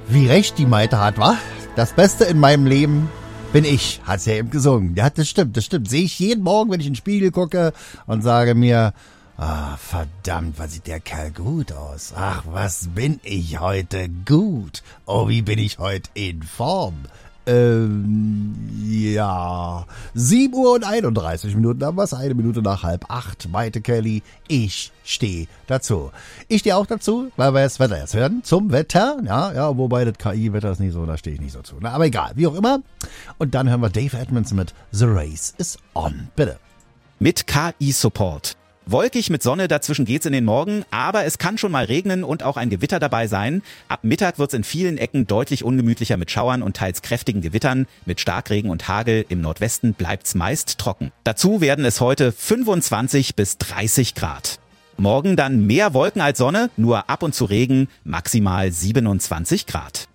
Wie recht die Maite hat, wa? Das Beste in meinem Leben bin ich, hat sie ja eben gesungen. Ja, das stimmt. Sehe ich jeden Morgen, wenn ich in den Spiegel gucke und sage mir, verdammt, was sieht der Kerl gut aus. Ach, was bin ich heute gut. Oh, wie bin ich heute in Form. Ja. 7 Uhr und 31 Minuten haben wir es, 1 Minute nach 7:30. Maite Kelly, ich stehe dazu. Ich stehe auch dazu, weil wir das Wetter jetzt hören. Zum Wetter, ja, wobei das KI-Wetter ist nicht so, da stehe ich nicht so zu. Na, aber egal, wie auch immer. Und dann hören wir Dave Edmunds mit The Race is On. Bitte. Mit KI-Support. Wolkig mit Sonne, dazwischen geht's in den Morgen, aber es kann schon mal regnen und auch ein Gewitter dabei sein. Ab Mittag wird's in vielen Ecken deutlich ungemütlicher mit Schauern und teils kräftigen Gewittern. Mit Starkregen und Hagel im Nordwesten bleibt's meist trocken. Dazu werden es heute 25 bis 30 Grad. Morgen dann mehr Wolken als Sonne, nur ab und zu Regen, maximal 27 Grad.